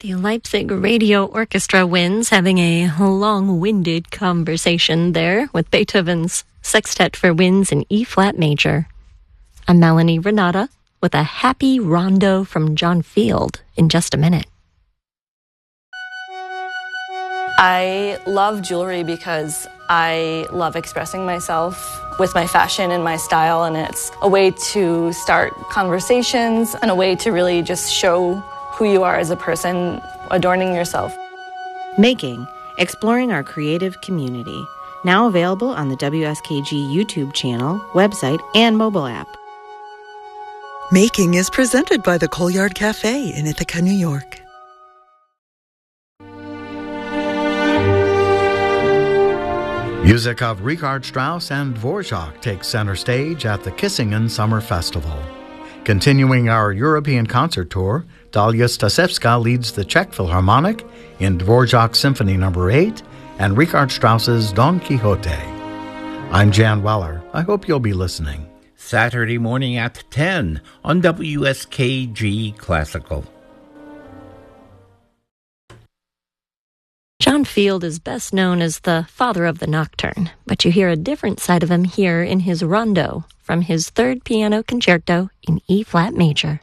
The Leipzig Radio Orchestra Winds having a long-winded conversation there with Beethoven's Sextet for Winds in E-flat major. I'm Melanie Renata with a happy rondo from John Field in just a minute. I love jewelry because I love expressing myself with my fashion and my style, and it's a way to start conversations and a way to really just show who you are as a person, adorning yourself. Making, exploring our creative community. Now available on the WSKG YouTube channel, website, and mobile app. Making is presented by the Colyard Cafe in Ithaca, New York. Music of Richard Strauss and Dvorak takes center stage at the Kissingen Summer Festival. Continuing our European concert tour, Dalia Stasevska leads the Czech Philharmonic in Dvorak's Symphony No. 8 and Richard Strauss's Don Quixote. I'm Jan Weller. I hope you'll be listening. Saturday morning at 10 on WSKG Classical. John Field is best known as the father of the nocturne, but you hear a different side of him here in his rondo from his third piano concerto in E-flat major.